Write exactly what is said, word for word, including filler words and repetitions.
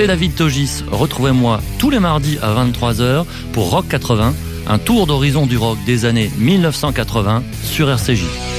c'est David Togis. Retrouvez-moi tous les mardis à vingt-trois heures pour Rock quatre-vingts, un tour d'horizon du rock des années mille neuf cent quatre-vingts sur R C J.